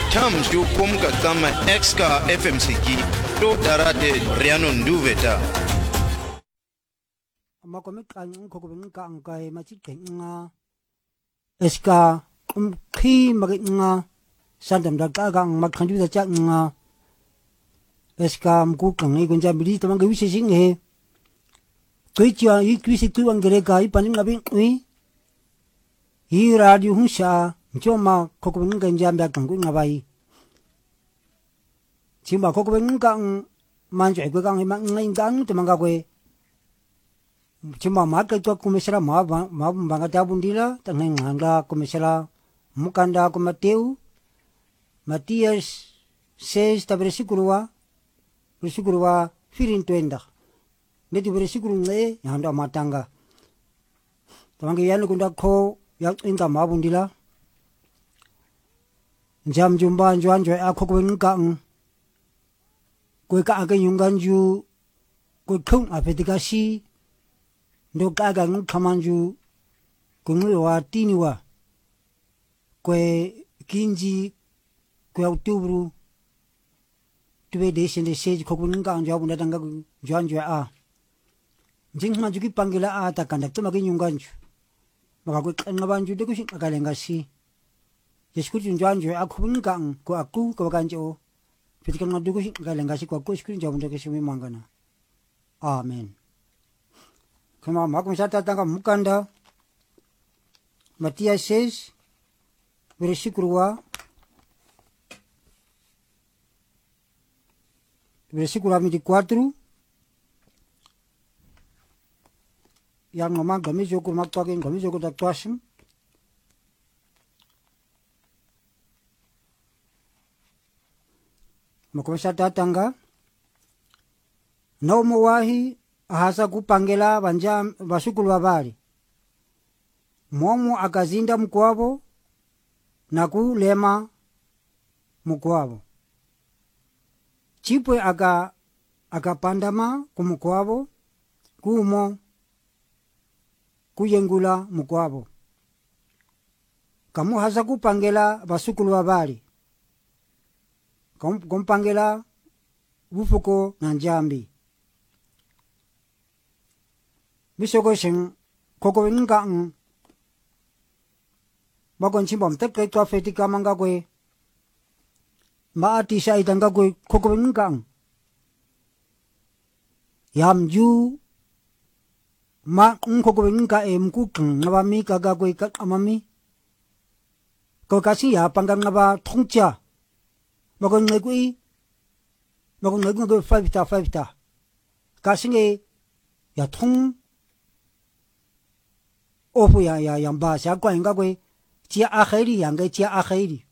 Tam ju kum ka tama exka FMC ki to darade Riano Nduveta. Makomik kan ko ka ang kay machikeng nga eska khi nga sandam daga ang magkandu da cha nga eska mku kang ngai gonja bili tamang gawi sing he toicha I kwisi tuang gere kai paning ngabing ui hi radio hunsa joma kokobeng ganja mbak kang ngabai chimba kokobeng kang manjo ko kang ngai dang tamang ga kwe chimba ma ka to komisara ma banga ta bundila tangai nganga komisara mukanda ko Mateu Matias 6 ta versículo firin tuenda neti versículo nge yanda matanga tamangi yanu kunda ko yak inda mabundila jam jumba njo akho ko ngka ko ka aga yunganju ko khung apetikasi ndo ka ga ngkamanju ko ngwa tiniwa ko kinji ko outubro tuwe desi de seji ko kunga anja bunda tanga janjo a jingma juki pangila a ta kanda to magi nyunganju maka ko ngabanju de ko shin akalenga si yeskuju janjo a ko kunga ko aku ko kanjo fitika ngadu ko shin akalenga si ko skrin jabunda ke simi mangana amen kama makum sata tanga mukanda Matias 6 versículo 24 yang ngomong kami joko maktakin kami joko taktuasim makomisa tatanga no muwahi ahasa kupangela banja basukulu babali momo akazinda mkwabo na kulema mkwabo chipwe akapandama kumukwabo kumo kuyengula mukwabo kamu hasa kupangela basukulu babali kumpangela bufuko na njambi bisoko sing koko nga bakon chimbom tekke to fetika manga kwe maati sa itanga kwe koko nga yamju ma koko nga mkukang ngabami kaga kwe kakamami ko kasi ya panggang ngaba thongcha bakon ngekui bakon ngekui 5 kasi nge ya thong ofu ya yamba sa kwa nga kwe chia akhiri yang chia akhiri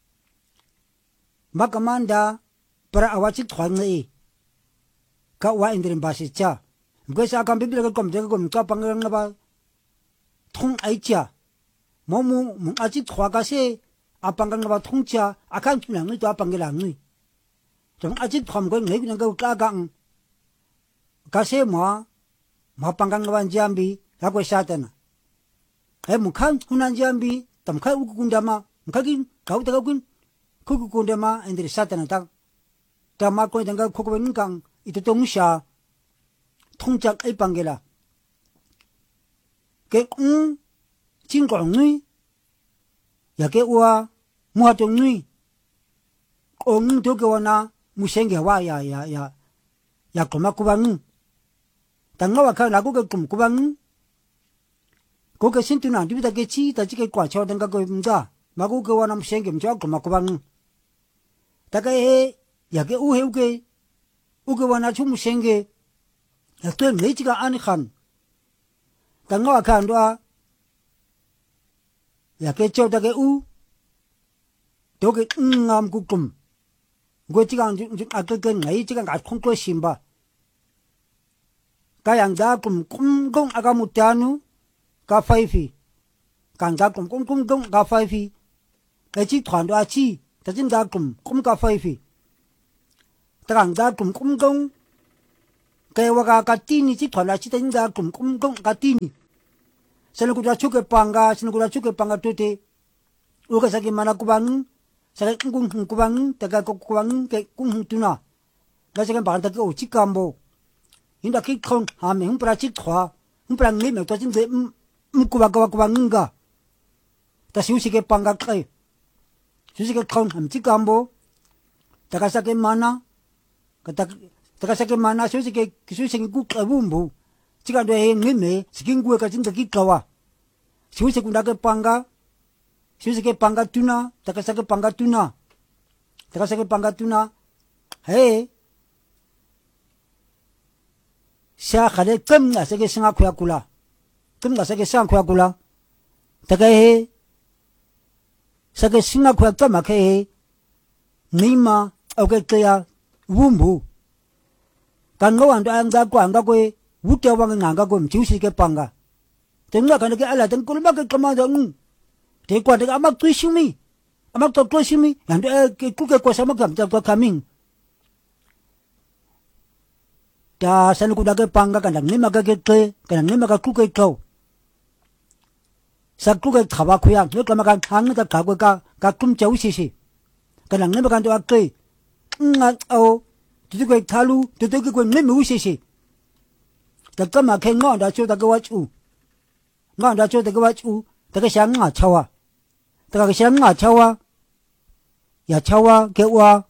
makamanda para awachi thwange ka wa indrin basi cha mgesa kam biblia ko kom ka pangang ba thong ai cha momu mung achi thwa ka se apangang ba thong cha akan chunang ni to apangela ni tong achi thom ko ngai nang ka gang ka se ma pangang ba jambi la ko satana mukhan hunan jambi tamkha ukundama mukhakin kauta kun kukundama indri satana tak tama ko danga khokwen kang ito tongsha thongchak ai pangela ke chingkong nui ya ke wa muhatong nui ong to ke wana musenge wa ya koma kubang tanga wa kha lagu ke kum kubang ko ke sintu na dibita ke chi ta chi ke kwa chaw dang ka ko mda magu ke wanam sengem chaw ko makubang ta ke he ya ke u he u ke wana chum senge ya to nei chi ka an khan ta nga khan do ya ke chaw ta ke u to ke ngam ku kum go chi ka a ke nei chi ka ga khong ko simba ka yang da kum gong aga mutanu ka faifi kan da kum gong ka faifi ka chi thwan do a chi ta jin da kum ka faifi ta kan da kum gong ka wa ka tini chi thwan la chi ta jin da kum gong ka tini selu ku da chu ke panga to te u ka sa ki mana ku bang sa ke kung kubang ta ka kubang ke kung tuna ga sa ke ba ta ke o chikambo inda ki khon ha me pra chi khwa pra ngi me to chin de kubang nga ta siu si ke panga kai siu si ke khon ham chikambo ta ka sa ke mana ka ta ka sa ke mana siu si ke ku ka bumbu chika do he ngi me sikin ku ka chin de ki kawa siu si ku da ke panga siu si ke panga tuna ta ka sa ke panga tuna he sa khale kem na sa ke singa khya kula kem na sa ke sang khya kula ta ka he sa ke singa khya ka ma ke ni ma o ke ya wumbu kan ngo an da nga kwa nga ko wu te wa nga nga ko mchu si ke panga te nga kan ke ala ten kul ma ke kama da ngu te kwa te ama tu shimi ama to shimi and ke ku ke ko sa ma kam ta ko coming ta san ku da ke panga kan ni ma ke kan ni ma ka ku ke ko sa ku ke khawa khu ya ni ka ma kan hang ta ka ko ka kum chau si si kan ni ma kan to ke nga o tu ke thalu tu ke ni mu si si ta ka ma ke ngo da chu da ke wa chu ngo da chu da ke wa chu ta ke shang nga chawa ta ke shang nga chawa ya chawa ke wa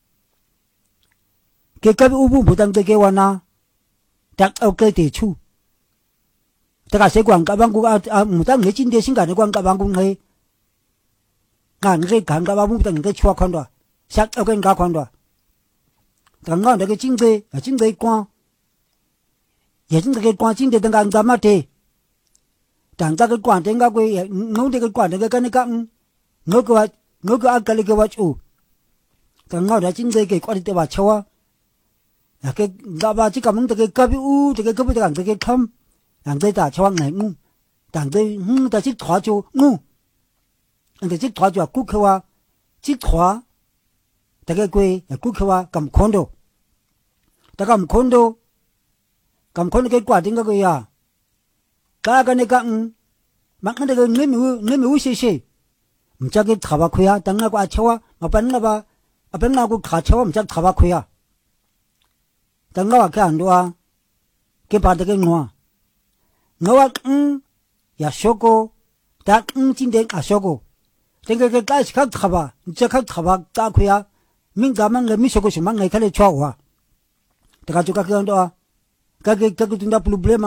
cái u bu bu tăng cái wana tak au cái tỷ chu tất cả sẽ quảng cả bang cũng một tăng người chính địa sinh cả nó quảng cả bang cũng hay ngàn cái cả bang cũng tăng cái chua con đó sắc au cái cả con đó tăng ngon cái chính cái quan giờ chính cái quan chính địa tăng cả giảm thế tăng cái quan tăng cái ngô cái quan cái ngô cái cái vật u tăng ngon là chính cái quan địa bà chua cái gaba chỉ cầm cái cặp u cái cặp cái khăm làm cái ta choang này ngu làm cái ta chỉ thỏa cho ngu anh ta chỉ thỏa cho cú khwa chỉ thỏa cái quê cú khwa cầm condo ta cầm condo cái quả tiếng cái à cái này cái mặc cái người mu xí xí mình chắc cái thава khoya tăng nó qua choa mà bên nào cũng khá choa mình chắc thava khoya tăng nó cái anh đó cái bà cái ngwa ya shoko ta chính đến à shoko cái khác thava chắc khác thava ta khoya mình cảm ơn người mình shoko xem ngày cái cho wa ta cái cái anh đó cái chúng ta problem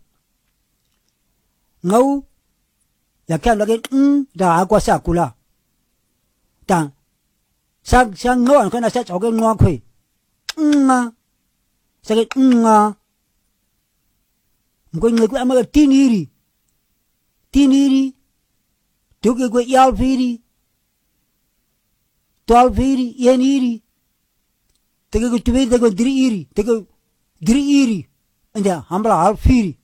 ngau ya cái là cái đã qua sa kula ta sang ngau cái là sẽ cho cái ngwa khui mà sẽ cái một người của anh tin iri tôi cái của yal phiri twal phiri yen iri tôi cái tôi cái diri iri anh ta hambla al phiri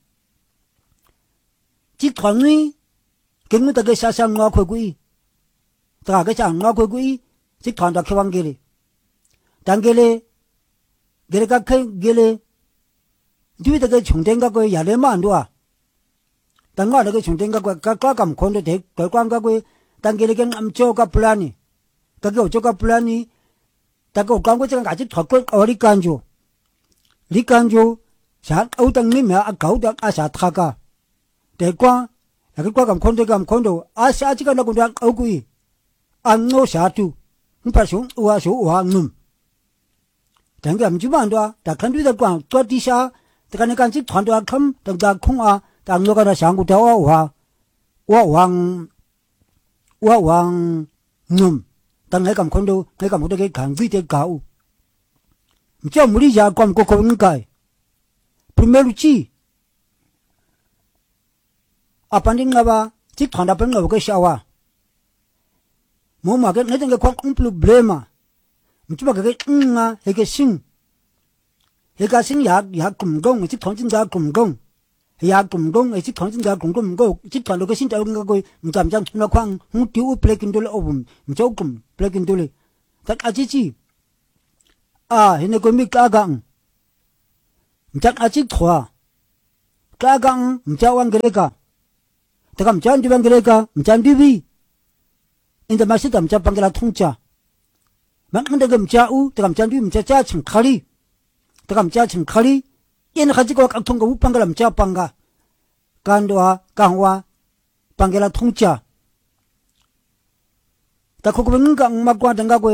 chỉ thoáng đi cái người ta cái sa sang ngõ khôi ta cái sang ngõ khôi chỉ thoáng ta khwang gele đang gele cái khai gele duy ta cái chung den cái ya le man do đang ngõ cái chung den cái cầm con để cái quan cái đang gele cái am cho cái plani cái cho cái plani ta cái quan cái cái chỉ thoáng cái ở đi canjo sa au tang ni ma akau da asa thaka te kwa cái qua cầm con đồ asa chỉ cái nó cũng đang au kui an no sa tu phải xuống ua ngum đang cái chú bạn đó đã khăn đuôi đã quăng cho đi xa thì cái này cái chiếc thuyền đó khăm đang không đang nó cái là sáng của cháu hoàng ngum đang ngay cầm con đồ ngay cầm cái khăn vi thế cao cho một đi ra cầm cô những cái primero chi apa ni ngaba chiếc thuyền đó bên ngaba cái sao mà cái cái quan problema mà cái cái sinh cái sinh ya cùng công chỉ thằng chính gia cùng công ya cùng công chỉ thằng chính gia cùng công chỉ thằng cái sinh ra cái cảm giác nó khoang không tiêu plekin dole obum cháu cùng plekin dole tất chi hiện nay có mi cá gang chắc chỉ thua cá gang cháu ăn cái cả tất cả cháu đi ăn cái cả cháu đi vi in the masjid am chapang la thongcha mang anda gam chau tagam chandu mcha cha chim khali tagam cha chim khali yen khaji ko ka thong ga upangala mcha panga kandwa kangwa pangela thongcha ta ko ko nga ma kwa danga ko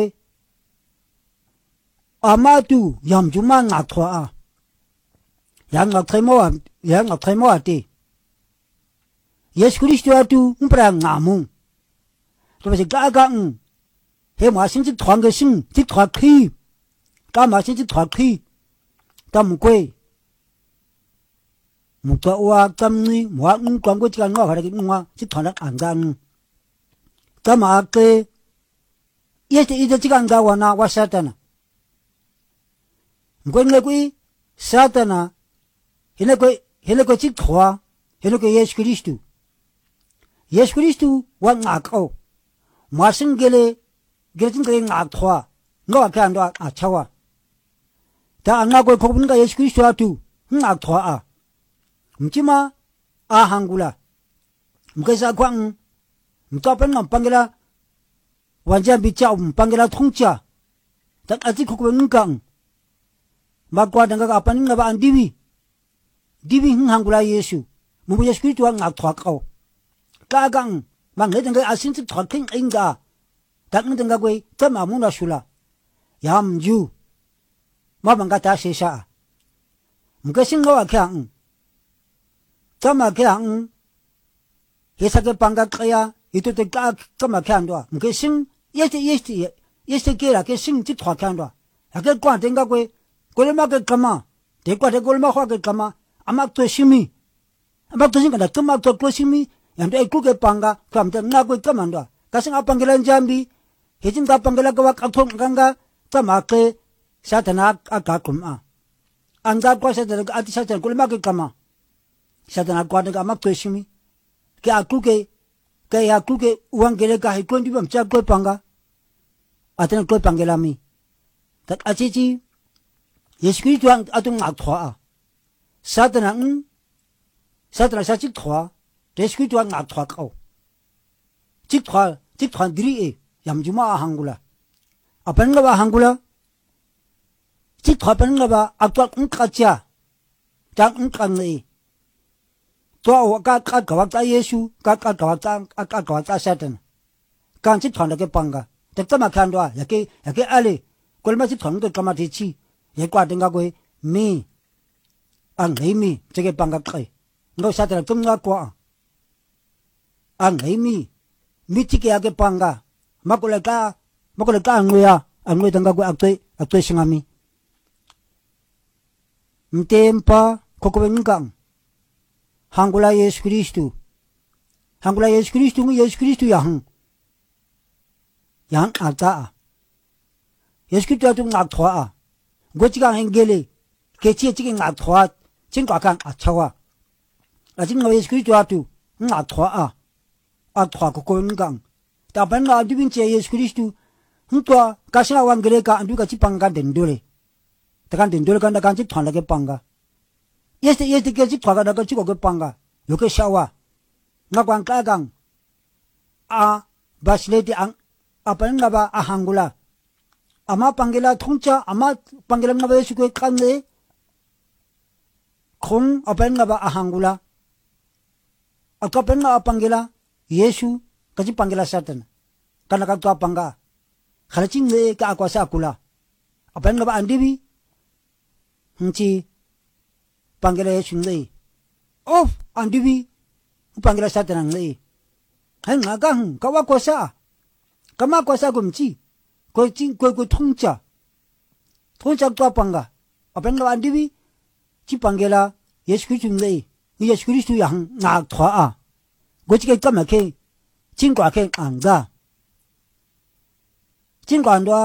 amatu yam juma nga thwa a yang nga themo ati Yesu Kristo atu mpra ngamu to ba ga ga he ma sin ji thwang ge sin ji thwa khi ka ma sin ji thwa khi tam kwe mu to wa tam ni mo ng kwang ko ji ga ngo ha ge ngwa ji thwa na an ga ng ka ma ke yete ida ji ga nga wa na wa satana ngwe kwi satana hele ko ji thwa hele ko Yesu Kristo wa nga ko ma sin gele gertin kay nga thwa ngo ka ando a chawa ta anga ko ko bunga Yesu Kristo atu nga thwa a mchima a hangula mkesa kwang mkapen ngampangela wanja bicha mpangela thongcha ta ati ko ko ngkang magwa danga ka panin nga ba andiwi diwi hangula Yesu mu Yesu Kristo nga thwa ko kagang mang le danga asin ti thwa king inga tak ndenga gwe tama muna shula yam ju ma banga ta shesha mga singo akyang tama kyang hesa ke panga kaya ito te ka tama kyang do mga sing yeste kera ke sing ti thwa kyang do ake kwa denga gwe kolema ke kama de kwa de kolema khwa ke kama amak to shimi amak to singa da kama to shimi yam de ku ke panga kam te na gwe kama ndo kasing apangela njambi hejin ka pangela ka wak athong ganga tama ke satana akakum a anga kwa satana ati satana kulma ke kama satana kwa de kama kweshimi ke akuke uangele ka hikondi bam cha ko panga atana ko pangela mi tak achichi Yesu Kristo atung athwa satana sachi thwa Yesu Kristo athwa ko chik thwa diri e yam juma hangula apan nga ba hangula chi thapan nga ba akwa ngkacha ta ngkangi to ka ta Yesu ka ta Satan kan chi thanda ke panga te tama khandwa yake ale kolma chi thang ke kama thi chi ye kwa denga ko mi ang hei mi che ke panga kai ngo Satan tum nga kwa ang hei mi chi ke ake panga makule ka angwe tanga ko akte singami mtempa kokobengang hangula Yesu Kristo yang ata Yesu Kristo tu ngakthwa gochiga hengele kechi chi ngakthwa chingwa kan achawa ajing Yesu Kristo atu ngakthwa athwa kokobengang tapan nga dibin che Yesu Kristo hutwa kasha wangere ka andu ka chipanga dendole takan dendole kan kan chip thanda ke panga yeste ke chip thaga da ka chiko ke panga yoke shawa nga kwang ka gang a basleti ang apan nga ba ahangula ama pangela thongcha ama pangela nga ba Yesu ke kanne khong apan nga ba ahangula akapen nga pangela Yesu kaji pangela Satan kana ka to panga khalaching le ka akwasa kula apan nga ba andibi hunchi pangela Yesu le of andibi pangela Satan le hanga gang kawa kwasa kama kwasa gumchi ko thongcha to panga apan nga andibi chi pangela Yesu Kristo le ni Yesu Kristo yang na thwa a gochike kama ke chingwa ke anga chingwa ndo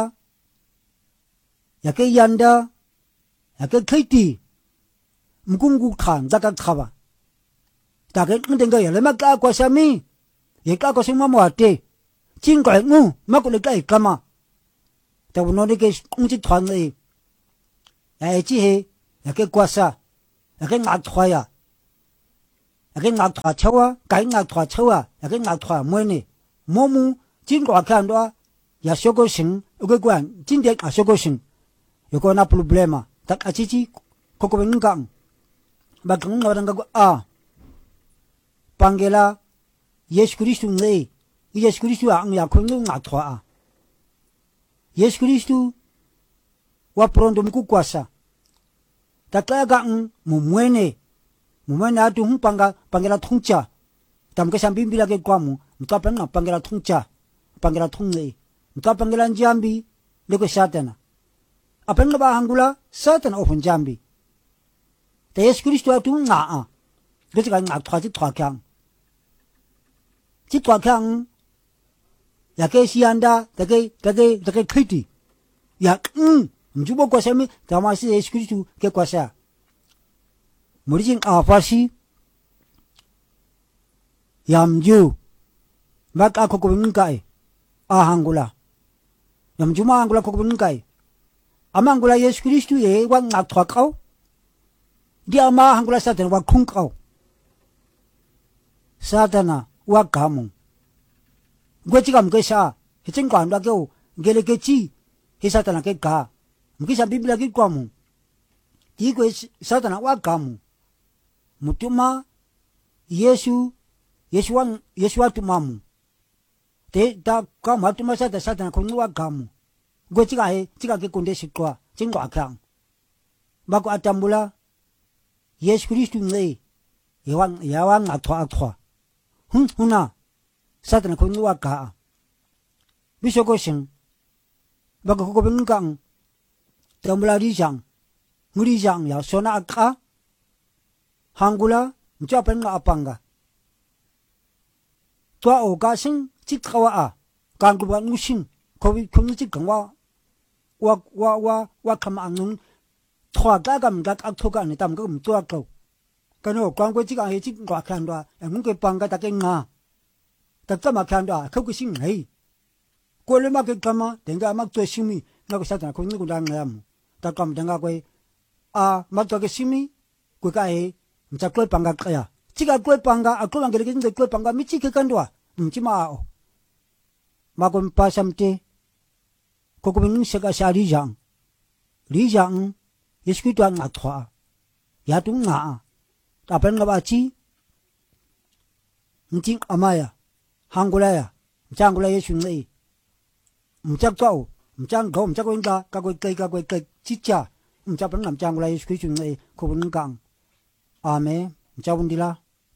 yake yanda yake kiti mkungu khan zaka khaba take ndenga yale maka kwa sami yeka ko sima mwate chingwa ngu makule kai kama ta bunone ke kunchi thwange ya chi he yake kwasa yake ngakthwaya yake ngakthwa chawa kai ngakthwa chawa yake ngakthwa mwene momu chingwa khandwa ya soko sing uke kwan jinde a soko sing yoko na problema tak acici koko bengkang bakang ngawang ko panggela Yesus Kristus ngai Yesus Kristus ang yakong ngatwa Yesus Kristus wa pronto mkukwasa takaga mumwene atu panggela thungcha tamke sambimbila ke kwamu mtapanga panggela thungcha panggela thungne mtapangela njambi leko satana apanga ba hangula satana ofun jambi te Yesu Kristo atu nga getsika nga twa kyang yake sianda take kriti ya mjubo kwa semi tamasi Yesu Kristo ke kwasa murijin afasi yamju maka kokobinkai ahangula yamjuma hangula kokobinkai amangula Yesu Kristo ye wa ngathwa kau dia ma hangula satana wa khungkau satana wa gamu gwechika mkesha hicingwa ndakeo ngelekechi he satana ke ga mkisha biblia ke kwamu tikwe satana wa gamu mutuma Yesu tumamu te ta kama atuma satana ko wa gamu gwechika he chika ke konde sikwa chingwa kang bako atambula Yesu Kristo ngai yawang atwa huna satana ko wa ga bisoko sing bako ko bengkang tambula rijang murijang ya sona aka hangula mchapenga apanga twa oga sing chikawa kangkuba ngusing kobi kungi chikangwa wa kama angung twa gagam gak aktoka ni tam gum twa ko kano kwangwe chika he chikwa khandwa ngungke panga take nga takama khandwa khoku sing hei kolema ke kama denga mak to simi ngako satana ko ngu dang yam takam denga kwe mak to ke simi ko ka he mchakwe panga kaya chika kwe panga akoma ngele ke kwe panga michi ke kandwa mchima makom pasamte kokobing sega shari jang Yesu Kristo ang atwa ya tu nga tapen nga bachi mting amaya hangulaya mchangula Yesu ngai mchakao mchangao mchakwinga kakwe chicha mchapen nga mchangula Yesu Kristo ngai kobunkang amen mchabundila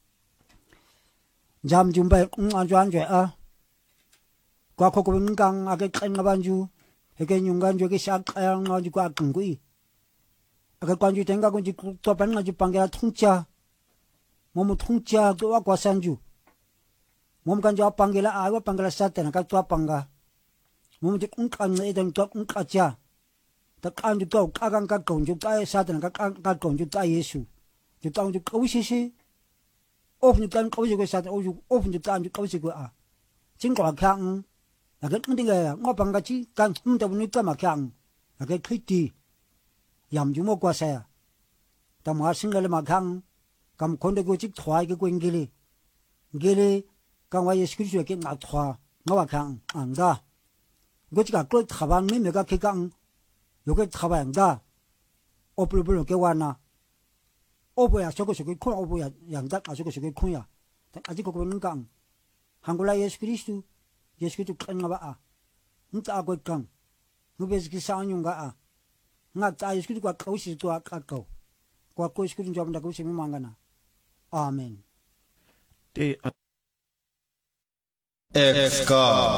jam jumbai anjwe kwa kokobingkang ake kanga banju eke nyunganju ke shakaya ngaju kwa kungui ake kwanju tenga kunji topan ngaju pangela thungcha momu thungcha kwa kwa sanju mom kanju pangela satana ka twa panga mom je kungkan edang twa kungkacha ta kanju ko kagang ka konju ka satana ka konju ka Yesu je kanju kawishisi ofni kan kawisi ko satana ofni kanju kawisi ko chingwa khang ake ndinga ngopanga chi kan mtabuni kama khang ake khiti yamjumo kwasa tamwa singale makhang kam konde go chik thwa ke ko ngele kan wa Yesu Kristo ke na thwa ngawa khang anga gochika ko thaban me mega ke kang yoke thaba anga oplubulo ke wana oboya soko ko oboya yangda soko ko ya aji ko ngang hangula Yesu Kristo kanga ba nta ko kang nubes ki sanyunga nga ta Yesu Kristo kwa kausi to akako kwa ko Yesu Kristo njabunda ko mangana amen Exka